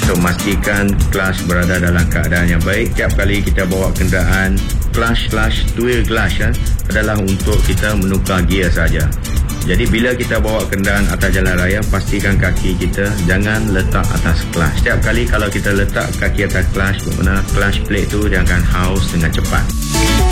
So pastikan clutch berada dalam keadaan yang baik. Setiap kali kita bawa kenderaan, clutch dual clutch adalah untuk kita menukar gear saja. Jadi bila kita bawa kenderaan atas jalan raya, pastikan kaki kita jangan letak atas clutch. Setiap kali kalau kita letak kaki atas clutch, bermakna clutch plate tu dia akan haus dengan cepat.